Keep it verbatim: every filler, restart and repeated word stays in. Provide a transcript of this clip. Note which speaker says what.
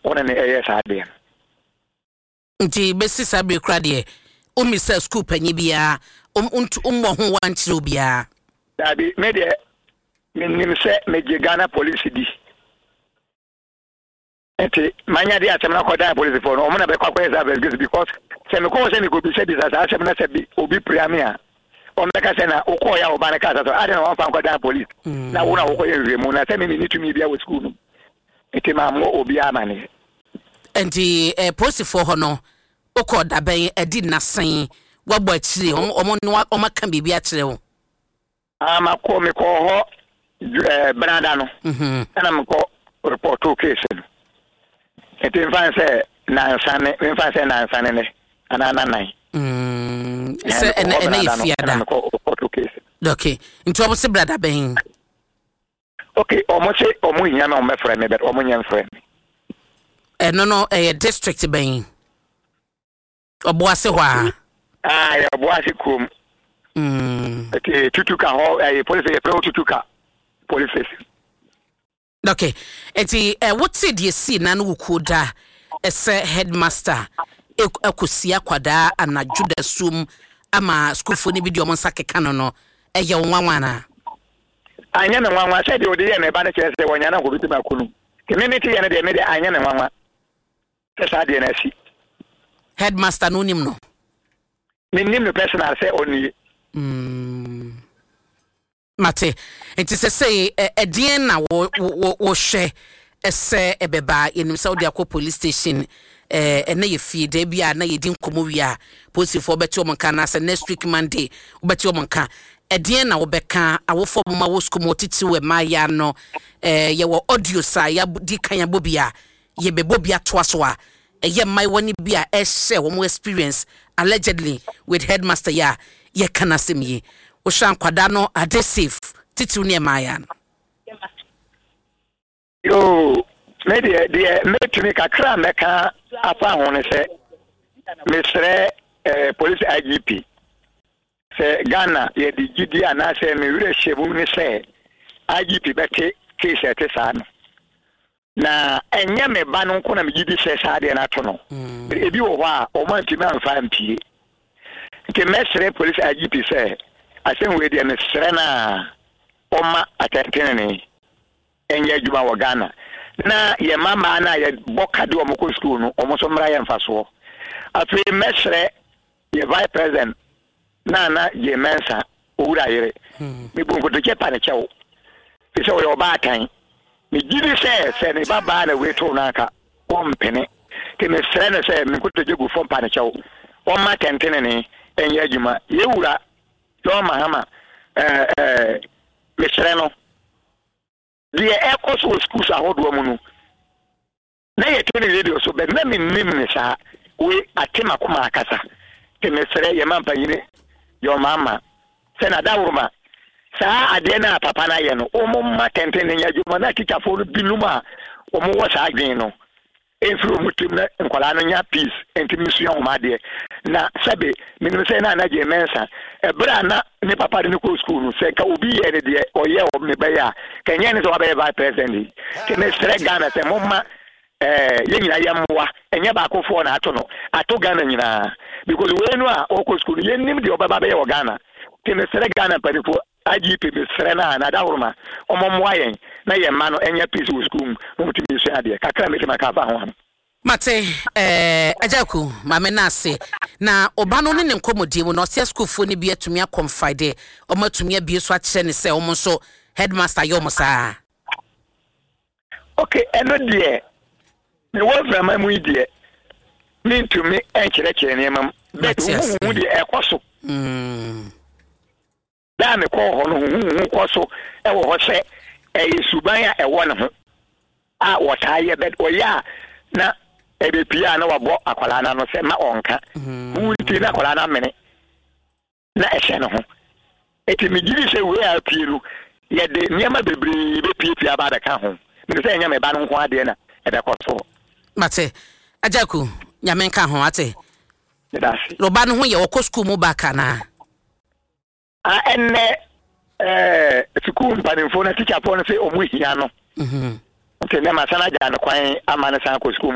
Speaker 1: one ne eye saade
Speaker 2: nti besi sabe kra de o mi sa school panyi bia um um ho wan kire obia
Speaker 1: dabi me de menim se meje Ghana police di enti manya de atem na koda police for no mo na be kwakwa exam because se me ko se me go bi se bi sa asem na se bi obi priamia o me ka se na uko ya oba na ka so ade na won fa koda police na wo na wo ko ye mu na se me ni tumi bia wo school no enti ma mo obi amane
Speaker 2: enti eh police for ho no uko da ben edi nasen wabo akire omo omo ka bibi akire wo
Speaker 1: ama ko me ko ho eh branda no
Speaker 2: mhm
Speaker 1: ana me ko report to case no enti mfa se na nsane mfa se na nsane ne ana na nan
Speaker 2: mm se ene ene ifiada okay nti omo se brada ben
Speaker 1: okay omo se omo nya na omo frɛ me but omo nya frɛ me
Speaker 2: eh no no eh district ben oboase ho a
Speaker 1: ah ya oboase kum
Speaker 2: mm
Speaker 1: okay tutuka ho eh police e pro tutuka police station
Speaker 2: okay eti eh what said you see na no koda ese headmaster ekosia kwada ana juda sum ama school fo ni bi di omo nsakeka no no eye nwanwa na
Speaker 1: anya na nwanwa said de odi ye na ba na kire se wonya na ko bitima kunu community ye na de me de anya na nwanwa se sa de na si
Speaker 2: headmaster no nim no
Speaker 1: nim no personal say oni
Speaker 2: mm mate enti se say edien na wo wo hwe ese ebeba yenim Saudi Akwa police station eh ene ye fie da bia na ye din komo wi a police for beti o monka na se next week Monday beti o monka edien na wo beka awofo ma wo skumo titi we ma ya no eh ye wo audio sa ya di kan ya bobia ye be bobia to aso a eye mai woni bia e share wo experience allegedly with headmaster ya ye kana semye wo shan kwada no ade safe titi ne ma ya no
Speaker 1: yo me de de me tumi kakra meka afa ho ne se mesre eh police I G P se Ghana ye di gidi ana se me wure shebu ne se I G P bete case ete sa no na enye me ba no nko na me gidi se sa de na to no ebi wo ho a o man timi anfa mpie nke mesre police I G P se asem we de mesre na o ma atentene enye adwuma wo Ghana na ye mama na ye bokade o moko school no o mo so mra ye mfaso afi mesre ye vice president na na ye mensa owura yere mi bonko to kepa ne chewo fi so yo ba tan mi gidi se se ne baba na we to na aka o mpene ke mesre na se mi ko to jegu fom pa ne chewo o ma tentene ne enye adwuma ye wura yo mahama eh eh mesre no the echo schools are what woman. Na ye tuni radio so be na me nim ne sa we atema kuma akasa. Ke mesere ye mampa yini yo mama. Se na dawuruma. Sa ade na papa na ye no o mo ma tenten nya juma na teacher fo no binuma o mo wo sa adwen no. Enfro mutim na nkwala no nya peace enti misuya o ma de na sabe me no se na na je mensa e bra na ne papa de ko school no se ka obi ye ne de o ye o me be ya ka nya ne so ba be vice president ke me sere Ghana se momma eh ye nyina ye mwa enye ba akofo na ato no ato Ghana nyina because we no a o ko school ye nim de o ba be ye o Ghana ke me sere Ghana pa defo I G P me sere na na dawroma o mo mwa yen na ye ma no enye peace wo school mo mutimi so ade kakra me ma ka fa ho
Speaker 2: mate eh ajaku mame na ase na oba no ne ne nkomodi mu no se school fo ne bi atumi akonfide o matumi abie so akye ne se o mo so headmaster yo mo sa
Speaker 1: okay eno de me wo fra ma mu de me ntumi enkire kire ne mam but hu de ekoso
Speaker 2: mm
Speaker 1: da me ko ho no hu koso e wo ho se e suban ya e wo ne ho a wota ye bet o ya na ebe pia na wabo akwala na no se ma onka wuti na akwala na mene na ehye no ho eti mi giri se we a pielu ye de niam bebre be pie pia ba da ka ho mi se nya me ba no nko ade na e be koso
Speaker 2: mate ajaku nya men ka ho ate
Speaker 1: dasi
Speaker 2: lo ba no ho ye wo school mu ba ka na
Speaker 1: a enne eh school mpanimfo na teacher fo no se omu hia no
Speaker 2: mhm
Speaker 1: nke na masana ja no kwan amane san ko school